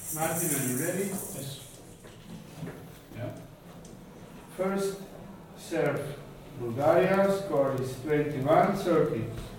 Martin, are you ready? Yes. Yeah. First serve Bulgaria, score is 21-30.